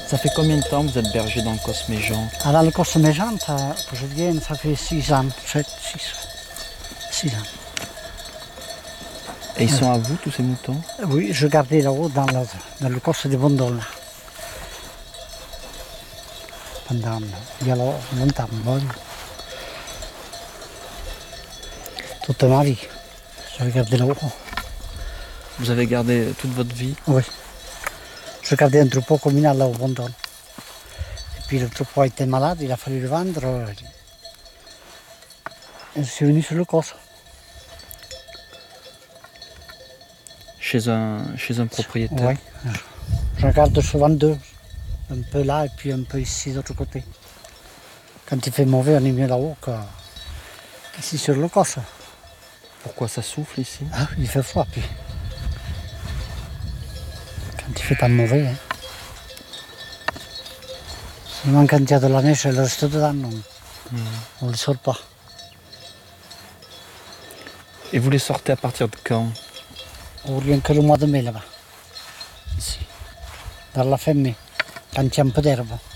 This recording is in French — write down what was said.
Ça fait combien de temps que vous êtes berger dans le Cosméjean? Alors, le Cosméjean, que je viens, ça fait 6 ans, 6 ans. Et ils sont à vous, tous ces moutons? Oui, je gardais là-haut dans le coste de Bondon, là. Pendant il y a longtemps, bon. Toute ma vie, je gardé là-haut. Vous avez gardé toute votre vie? Oui. Je gardais un troupeau communal là au Bondon. Et puis le troupeau a été malade, il a fallu le vendre. Et je suis venu sur le Cos. Chez un propriétaire? Oui. Je garde souvent deux. Un peu là et puis un peu ici de l'autre côté. Quand il fait mauvais, on est mieux là-haut qu'ici sur le Cos. Pourquoi ça souffle ici? Ah, il fait froid puis. Quand il fait pas mauvais. Hein. Seulement quand il y a de la neige, elle reste dedans. On ne le sort pas. Et vous les sortez à partir de quand? On vient que le mois de mai là-bas. Ici. Vers la fin mai. Quand il y a un peu d'herbe.